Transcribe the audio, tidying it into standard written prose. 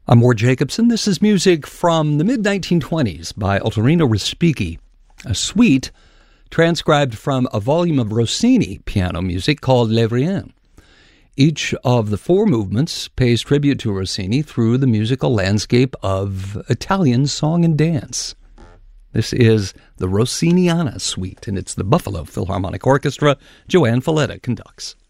I'm Ward Jacobson. This is music from the mid-1920s by Ottorino Respighi, a suite transcribed from a volume of Rossini piano music called Les Riens. Each of the four movements pays tribute to Rossini through the musical landscape of Italian song and dance. This is the Rossiniana Suite, and it's the Buffalo Philharmonic Orchestra. Joanne Falletta conducts.